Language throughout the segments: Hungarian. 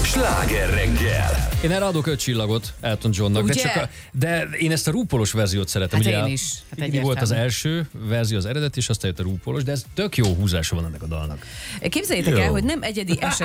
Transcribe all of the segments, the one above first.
Sláger reggel. Én erre adok 5 csillagot Elton Johnnak, de én ezt a rúpolos verziót szeretem. Hát ugye én is. Hát volt az első verzió, az eredeti, és aztán jött a rúpolos, de ez tök jó húzása van ennek a dalnak. Képzeljétek el, hogy nem egyedi eset.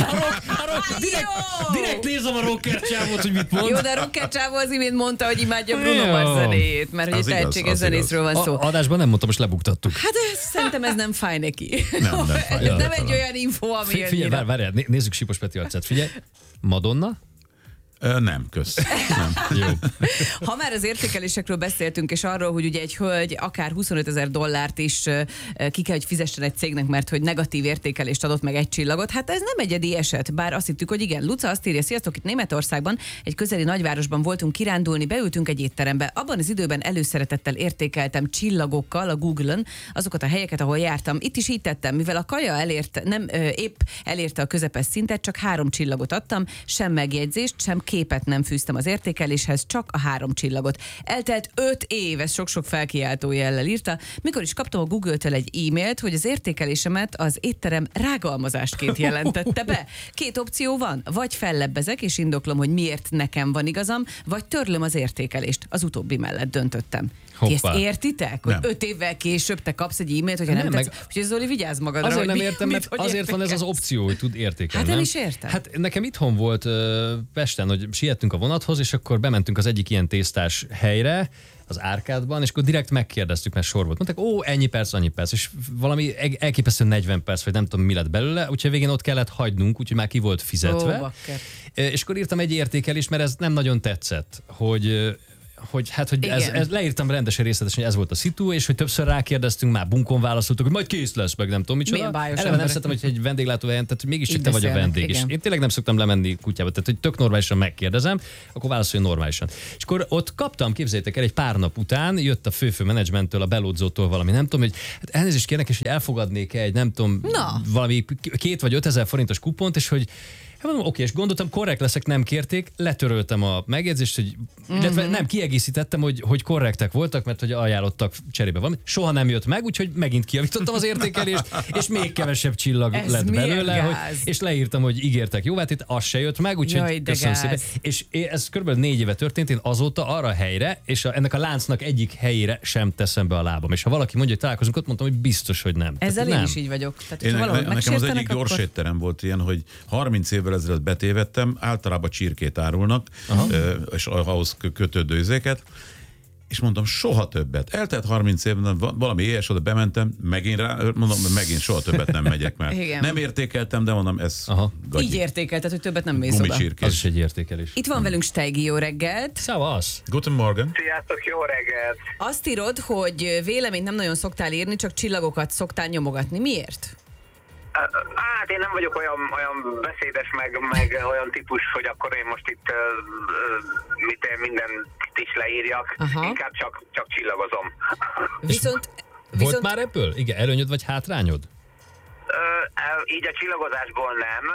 Direkt nézem a rocker csávót, hogy mit mond. Jó, de a rocker csávó az imént mondta, hogy imádja Bruno Mars zenéjét, mert hogy egy tehetséges zenészről van szó. Adásban nem mondtam, most lebuktattuk. Hát szerintem ez nem fáj neki. Nem fáj. Ez nem egy olyan info, ami Figyelj, várjál, nézzük Sipos Peti arcát. Figyelj, Madonna? Nem, kösz. Nem. Jó. Ha már az értékelésekről beszéltünk, és arról, hogy ugye egy hölgy akár $25,000 is ki kell, hogy fizessen egy cégnek, mert hogy negatív értékelést adott meg 1 csillagot, hát ez nem egyedi eset, bár azt hittük, hogy igen. Luca azt írja, sziasztok, itt Németországban, egy közeli nagyvárosban voltunk kirándulni, beültünk egy étterembe. Abban az időben előszeretettel értékeltem csillagokkal a Google-ön azokat a helyeket, ahol jártam. Itt is így tettem, mivel a kaja épp elérte a közepes szintet, csak 3 csillagot adtam, sem megjegyzést, sem képet nem fűztem az értékeléshez, csak a 3 csillagot. Eltelt 5 év, ez sok-sok felkiáltó jellel írta, mikor is kaptam a Google-től egy e-mailt, hogy az értékelésemet az étterem rágalmazásként jelentette be. 2 opció van, vagy fellebbezek és indoklom, hogy miért nekem van igazam, vagy törlöm az értékelést. Az utóbbi mellett döntöttem. Ti ezt értitek? Hogy 5 évvel később te kapsz egy e-mailt, hogyha nem tetsz, hogy Zoli, vigyázz magadra. Azért nem értem, mert azért van ez az opció, hogy tud értékelni. Hát én is értem. Hát nekem itthon volt Pesten, hogy siettünk a vonathoz, és akkor bementünk az egyik ilyen tésztás helyre, az Árkádban, és akkor direkt megkérdeztük, mert sor volt. Mondták, ennyi perc, annyi perc, és valami elképesztő 40 perc, vagy nem tudom, mi lett belőle, úgyhogy végén ott kellett hagynunk, úgyhogy már ki volt fizetve. És akkor írtam egy értékelést, mert ez nem nagyon tetszett, hogy ez leírtam rendesen részletesen, hogy ez volt a szitu, és hogy többször rákérdeztünk, már bunkon válaszoltuk, hogy majd kész lesz, meg nem tudom micsoda. Eleve nem szeretem, hogy egy vendéglátóhelyen, tehát hogy mégiscsak te vagy a vendég. És én tényleg nem szoktam lemenni kutyába, tehát hogy tök normálisan megkérdezem, akkor válaszoljon normálisan. És akkor ott kaptam, képzeljétek el, egy pár nap után jött a fő menedzsmenttől, a belódzótól valami, nem tudom, hogy hát elnézést kérnek, és hogy elfogadnék egy, nem tudom, valami 2 vagy 5 ezer forintos kupont, és hogy mondom, oké, és gondoltam, korrekt leszek, nem kérték, letöröltem a megjegyzést, hogy illetve nem kiegészítettem, hogy korrektek voltak, mert hogy ajánlottak cserébe valamit. Soha nem jött meg, úgyhogy megint kijavítottam az értékelést, és még kevesebb csillag lett belőle, és leírtam, hogy ígértek jóvá, itt az se jött meg, úgyhogy köszönöm szépen. És ez kb. 4 éve történt, én azóta arra a helyre, és ennek a láncnak egyik helyére sem teszem be a lábam. És ha valaki mondja, hogy találkozunk ott, mondtam, hogy biztos, hogy nem. Ezzel én is így vagyok. Tehát, nekem az egyik gyors étterem volt ilyen, hogy 30 évvel ezelőtt betévedtem, általában csirkét árulnak, és ahhoz kötődő izéket, és mondom, soha többet. Eltelt 30 évben, valami éhes, oda bementem, megint soha többet nem megyek már. Nem értékeltem, de mondom, ez gagyi. Így értékelted, hogy többet nem mész oda. Az is egy értékelés. Itt van velünk Steigi, jó reggelt. Szevasz! Guten Morgen! Sziasztok, jó reggelt! Azt írod, hogy véleményt nem nagyon szoktál írni, csak csillagokat szoktál nyomogatni. Miért? Hát én nem vagyok olyan beszédes, meg olyan típus, hogy akkor én most itt mindent is leírjak. Inkább csak csillagozom. Volt már ebből? Igen, előnyöd vagy hátrányod? Így a csillagozásból nem,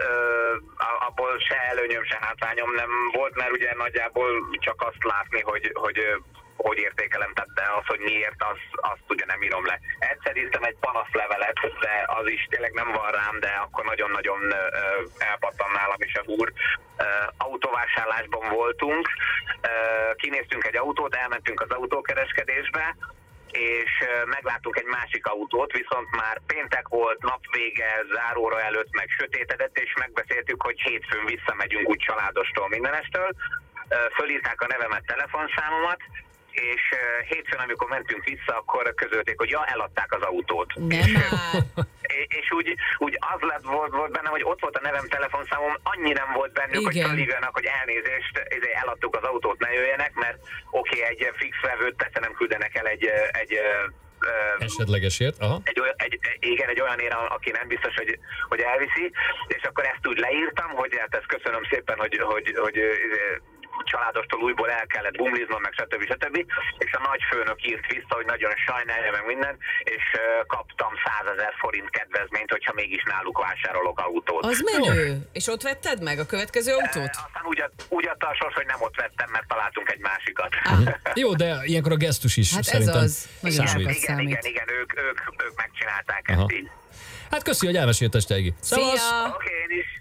abból se előnyöm, se hátrányom nem volt, mert ugye nagyjából csak azt látni, hogy értékelem, tehát de az, hogy miért, azt ugye nem írom le. Egyszer írtam egy panaszlevelet, de az is tényleg nem van rám, de akkor nagyon-nagyon elpattan nálam is a húr. Autóvásárlásban voltunk, kinéztünk egy autót, elmentünk az autókereskedésbe, és megláttunk egy másik autót, viszont már péntek volt, napvége, záróra előtt, meg sötétedett, és megbeszéltük, hogy hétfőn visszamegyünk úgy családostól, mindenestől. Fölírták a nevemet, telefonszámomat, és hétfőn, amikor mentünk vissza, akkor közölték, hogy eladták az autót. Nem és úgy az volt bennem, hogy ott volt a nevem, telefonszámom, annyi nem volt bennük, hogy felhívjanak, hogy elnézést, eladtuk az autót, ne jöjjenek, mert egy fix vevőt persze nem küldenek el egy esetlegesért, egy olyanért, aki nem biztos, hogy elviszi, és akkor ezt úgy leírtam, hogy hát ezt köszönöm szépen, hogy családostól újból el kellett bumliznom, meg stb. És a nagyfőnök írt vissza, hogy nagyon sajnálja meg minden, és kaptam 100 000 forint kedvezményt, hogyha mégis náluk vásárolok autót. Az menő! És ott vetted meg a következő autót? Aztán úgy adta a sors, hogy nem ott vettem, mert találtunk egy másikat. Jó, de ilyenkor a gesztus is szerintem számít. Igen, ők megcsinálták ezt így. Hát köszi, hogy elmesélted, Steigi. Szia! Oké, én is. Szia!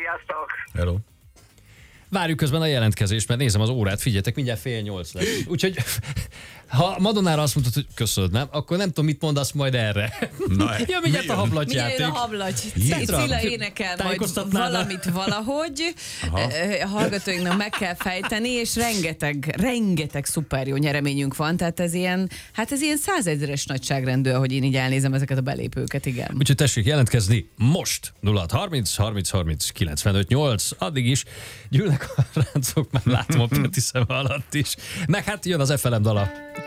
Sziasztok! Hello. Várjuk közben a jelentkezést, mert nézem az órát, figyeljetek, mindjárt 7:30 lesz. Úgyhogy ha Madonnára azt mondtad, hogy köszönöd, nem, akkor nem tudom, mit mondasz majd erre. Na, Ja, mindjárt a hablatyjáték. Milyen a hablagy? Petra, Cilla énekel majd tájékoztatnád? valamit valahogy. A hallgatóinknak meg kell fejteni, és rengeteg szuper jó nyereményünk van, tehát ez ilyen 100 000-es nagyságrendű, ahogy én így elnézem ezeket a belépőket, igen. Úgyhogy tessék jelentkezni most. 0630 30 30 95 8. Addig is gyűlnek a ráncok, már látom a Peti szeme alatt is. Meg hát jön az FLM dala.